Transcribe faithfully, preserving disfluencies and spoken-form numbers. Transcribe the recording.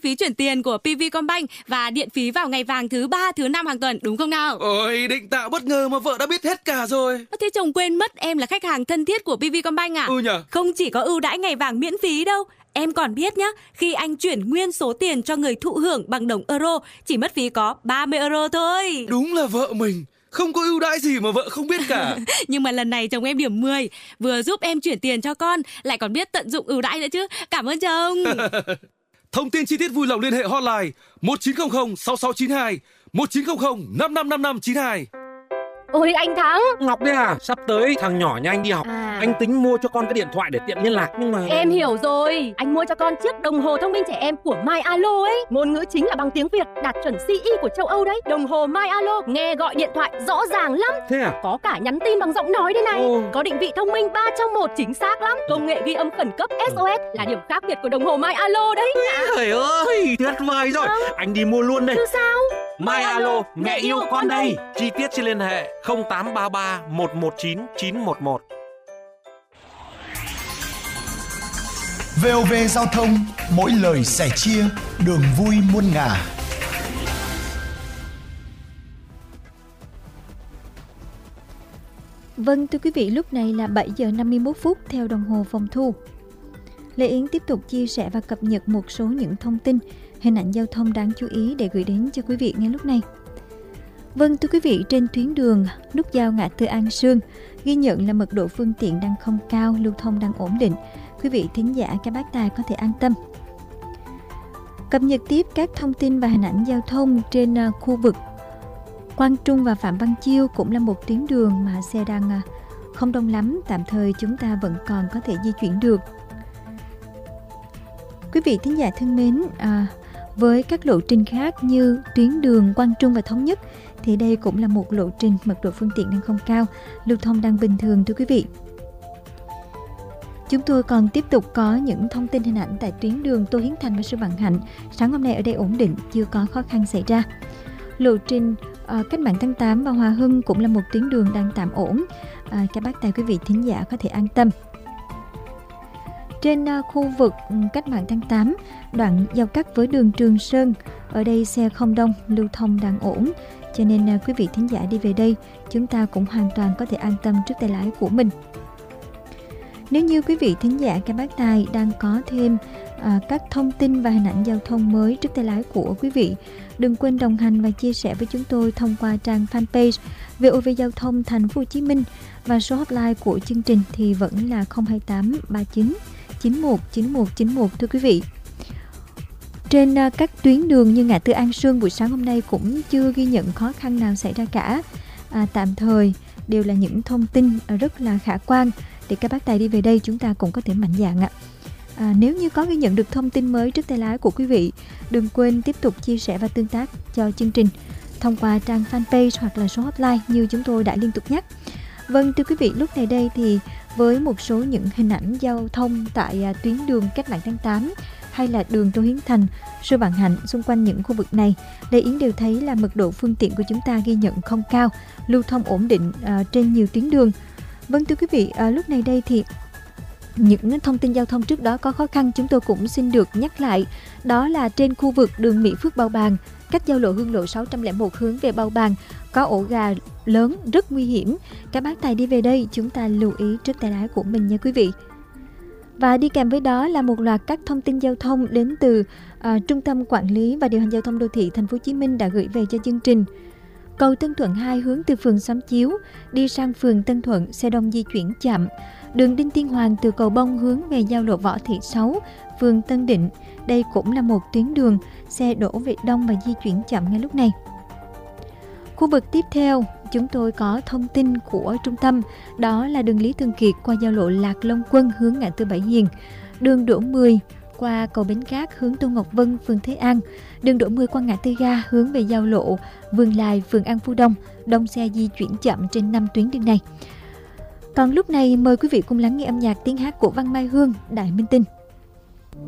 phí chuyển tiền của pê vê Combank và điện phí vào ngày vàng thứ ba, thứ năm hàng tuần, đúng không nào? Ôi, định tạo bất ngờ mà vợ đã biết hết cả rồi. Thế chồng quên mất em là khách hàng thân thiết của pê vê Combank à? Ừ nhờ. Không chỉ có ưu đãi ngày vàng miễn phí đâu, em còn biết nhá, khi anh chuyển nguyên số tiền cho người thụ hưởng bằng đồng euro, chỉ mất phí có ba mươi euro thôi. Đúng là vợ mình, không có ưu đãi gì mà vợ không biết cả. Nhưng mà lần này chồng em điểm mười, vừa giúp em chuyển tiền cho con, lại còn biết tận dụng ưu đãi nữa chứ. Cảm ơn chồng. Thông tin chi tiết vui lòng liên hệ hotline một chín không không sáu sáu chín hai, một chín không không năm năm năm năm chín hai. Ôi anh Thắng. Ngọc đấy à, sắp tới thằng nhỏ nhà anh đi học, à. Anh tính mua cho con cái điện thoại để tiện liên lạc nhưng mà... Em hiểu rồi, anh mua cho con chiếc đồng hồ thông minh trẻ em của MyAlo ấy. Ngôn ngữ chính là bằng tiếng Việt, đạt chuẩn xê e của châu Âu đấy. Đồng hồ MyAlo nghe gọi điện thoại rõ ràng lắm. Thế à? Có cả nhắn tin bằng giọng nói đây này. Ồ. Có định vị thông minh ba trong một, chính xác lắm. Công nghệ ghi âm khẩn cấp ét ô ét là điểm khác biệt của đồng hồ MyAlo đấy. Trời ơi, tuyệt vời rồi. À. Anh đi mua luôn đây. Chứ sao? MyAlo, mẹ yêu con đây. Chi tiết xin liên hệ không tám ba ba một một chín chín một một. vê o vê Giao thông, mỗi lời sẻ chia, đường vui muôn ngả. Vâng, thưa quý vị, lúc này là bảy giờ năm mươi mốt phút theo đồng hồ phòng thu. Lê Yến tiếp tục chia sẻ và cập nhật một số những thông tin, hình ảnh giao thông đáng chú ý để gửi đến cho quý vị ngay lúc này. Vâng, thưa quý vị, trên tuyến đường nút giao ngã tư An Sương ghi nhận là mật độ phương tiện đang không cao, lưu thông đang ổn định. Quý vị thính giả, các bác tài có thể an tâm. Cập nhật tiếp các thông tin và hình ảnh giao thông trên uh, khu vực Quang Trung và Phạm Văn Chiêu, cũng là một tuyến đường mà xe đang uh, không đông lắm, tạm thời chúng ta vẫn còn có thể di chuyển được. Quý vị thính giả thân mến, à, với các lộ trình khác như tuyến đường Quang Trung và Thống Nhất thì đây cũng là một lộ trình mật độ phương tiện đang không cao, lưu thông đang bình thường thưa quý vị. Chúng tôi còn tiếp tục có những thông tin hình ảnh tại tuyến đường Tô Hiến Thành và Sư Vạn Hạnh. Sáng hôm nay ở đây ổn định, chưa có khó khăn xảy ra. Lộ trình uh, Cách mạng tháng tám và Hòa Hưng cũng là một tuyến đường đang tạm ổn. Uh, các bác tài quý vị thính giả có thể an tâm. Trên uh, khu vực Cách mạng tháng tám, đoạn giao cắt với đường Trường Sơn, ở đây xe không đông, lưu thông đang ổn. Cho nên uh, quý vị thính giả đi về đây, chúng ta cũng hoàn toàn có thể an tâm trước tay lái của mình. Nếu như quý vị thính giả các bác tài đang có thêm à, các thông tin và hình ảnh giao thông mới trước tay lái của quý vị, đừng quên đồng hành và chia sẻ với chúng tôi thông qua trang fanpage vê o vê Giao thông Thành phố Hồ Chí Minh, và số hotline của chương trình thì vẫn là không hai tám ba chín chín một chín một chín một thưa quý vị. Trên à, các tuyến đường như ngã tư An Sương buổi sáng hôm nay cũng chưa ghi nhận khó khăn nào xảy ra cả. À, tạm thời đều là những thông tin rất là khả quan để các bác tài đi về đây chúng ta cũng có thể mạnh dạn ạ. À, nếu như có ghi nhận được thông tin mới trước tay lái của quý vị, đừng quên tiếp tục chia sẻ và tương tác cho chương trình thông qua trang fanpage hoặc là số hotline như chúng tôi đã liên tục nhắc. Vâng, thưa quý vị, lúc này đây thì với một số những hình ảnh giao thông tại à, tuyến đường Cách mạng tháng tám hay là đường Tô Hiến Thành, Sư Vạn Hạnh, xung quanh những khu vực này, Lê Yến đều thấy là mật độ phương tiện của chúng ta ghi nhận không cao, lưu thông ổn định à, trên nhiều tuyến đường. Vâng, thưa quý vị, à, lúc này đây thì những thông tin giao thông trước đó có khó khăn chúng tôi cũng xin được nhắc lại. Đó là trên khu vực đường Mỹ Phước Bào Bàng, cách giao lộ Hương Lộ sáu không một hướng về Bào Bàng, có ổ gà lớn rất nguy hiểm. Các bác tài đi về đây chúng ta lưu ý trước tay lái của mình nha quý vị. Và đi kèm với đó là một loạt các thông tin giao thông đến từ à, Trung tâm Quản lý và Điều hành Giao thông Đô thị Thành phố Hồ Chí Minh đã gửi về cho chương trình. Cầu Tân Thuận hai hướng từ phường Xóm Chiếu đi sang phường Tân Thuận, xe đông di chuyển chậm. Đường Đinh Tiên Hoàng từ cầu Bông hướng về giao lộ Võ Thị Sáu, phường Tân Định. Đây cũng là một tuyến đường, xe đổ về đông và di chuyển chậm ngay lúc này. Khu vực tiếp theo, chúng tôi có thông tin của trung tâm, đó là đường Lý Thường Kiệt qua giao lộ Lạc Long Quân hướng ngã tư Bảy Hiền. Đường Đỗ Mười qua cầu Bến Cát hướng Tô Ngọc Vân, phường Thế An. Đường Đỗ Mười qua ngã tư ga hướng về giao lộ Vườn Lài, phường An Phú Đông. Đông xe di chuyển chậm trên năm tuyến đường này. Còn lúc này mời quý vị cùng lắng nghe âm nhạc tiếng hát của Văn Mai Hương, Đại Minh Tinh.